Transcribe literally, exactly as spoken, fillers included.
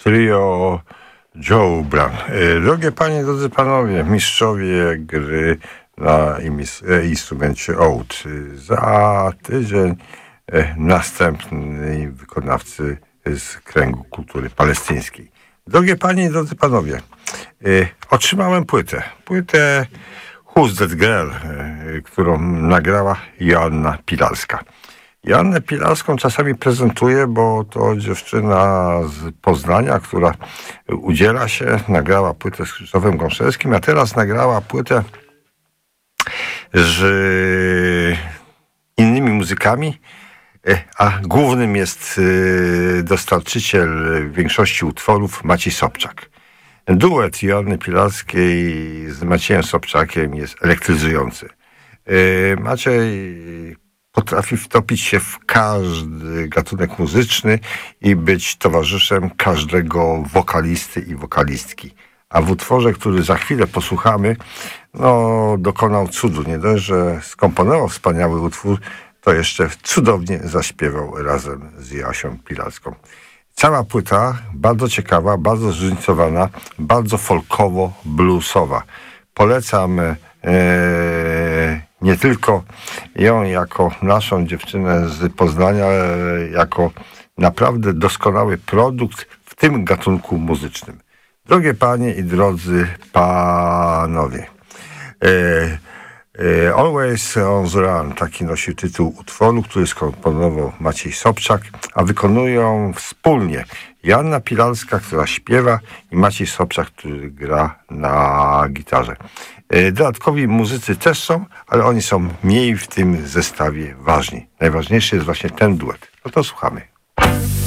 trio Joe Brown. Drogie panie, drodzy panowie, mistrzowie gry na instrumencie oud. Za tydzień następny wykonawcy z kręgu kultury palestyńskiej. Drogie panie i drodzy panowie, otrzymałem płytę. Płytę Who's That Girl, którą nagrała Joanna Pilarska. Joannę Pilarską czasami prezentuję, bo to dziewczyna z Poznania, która udziela się, nagrała płytę z Krzysztofem Gąszewskim, a teraz nagrała płytę z innymi muzykami, a głównym jest dostarczyciel większości utworów Maciej Sobczak. Duet Joanny Pilarskiej z Maciejem Sobczakiem jest elektryzujący. Maciej potrafi wtopić się w każdy gatunek muzyczny i być towarzyszem każdego wokalisty i wokalistki. A w utworze, który za chwilę posłuchamy, no dokonał cudu. Nie dość, że skomponował wspaniały utwór, to jeszcze cudownie zaśpiewał razem z Joasią Pilarską. Cała płyta bardzo ciekawa, bardzo zróżnicowana, bardzo folkowo-bluesowa. Polecam e, nie tylko ją jako naszą dziewczynę z Poznania, ale jako naprawdę doskonały produkt w tym gatunku muzycznym. Drogie panie i drodzy panowie, e, e, Always on the Run, taki nosi tytuł utworu, który skomponował Maciej Sobczak, a wykonują wspólnie Joanna Pilarska, która śpiewa, i Maciej Sobczak, który gra na gitarze. Dodatkowi muzycy też są, ale oni są mniej w tym zestawie ważni. Najważniejszy jest właśnie ten duet. No to słuchamy.